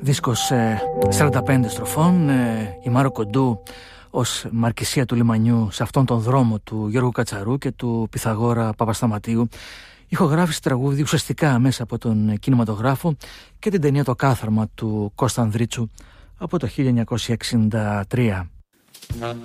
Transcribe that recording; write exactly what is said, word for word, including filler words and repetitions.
Δίσκος ε, σαράντα πέντε στροφών, ε, η Μάρο Κοντού ως μαρκησία του λιμανιού σε αυτόν τον δρόμο του Γιώργου Κατσαρού και του Πυθαγόρα Παπασταματίου. Ηχογράφησε τραγούδι ουσιαστικά μέσα από τον κινηματογράφο και την ταινία «Το Κάθαρμα» του Κώστα Ανδρίτσου από το χίλια εννιακόσια εξήντα τρία.